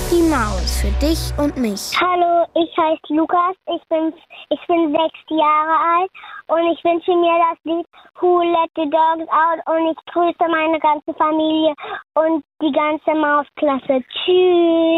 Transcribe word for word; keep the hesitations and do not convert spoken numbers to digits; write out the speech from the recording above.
Mickey Maus für dich und mich. Hallo, ich heiße Lukas, ich bin, ich bin sechs Jahre alt und ich wünsche mir das Lied Who Let the Dogs Out und ich grüße meine ganze Familie und die ganze Mausklasse. Tschüss.